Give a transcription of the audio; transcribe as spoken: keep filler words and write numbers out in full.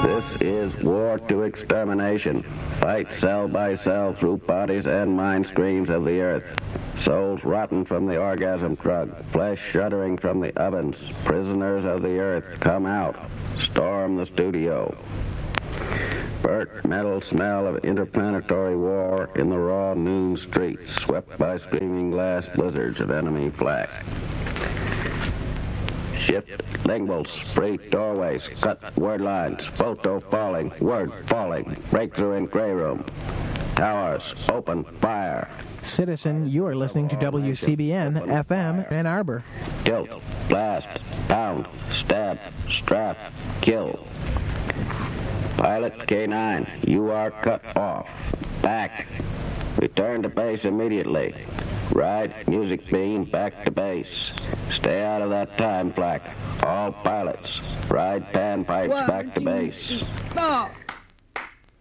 This is war to extermination. Fight cell by cell through bodies and mind streams of the earth. Souls rotten from the orgasm drug, flesh shuddering from the ovens. Prisoners of the earth, come out. Storm the studio. Burnt metal smell of interplanetary war in the raw noon streets, swept by screaming glass blizzards of enemy flak. Shift linguals, break doorways, cut word lines, photo falling, word falling, breakthrough in gray room. Towers, open fire. Citizen, you are listening to W C B N F M Ann Arbor. Tilt, blast, pound, stab, strap, kill. Pilot K nine, you are cut off. Back. Return to base immediately. Ride music beam back to base. Stay out of that time flak. All pilots, ride panpipes One, back to two, base. three, four.